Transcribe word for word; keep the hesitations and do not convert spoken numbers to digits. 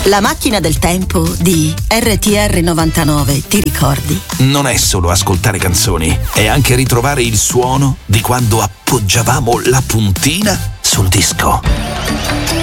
La macchina del tempo di R T R novantanove, ti ricordi? Non è solo ascoltare canzoni, è anche ritrovare il suono di quando appoggiavamo la puntina sul disco.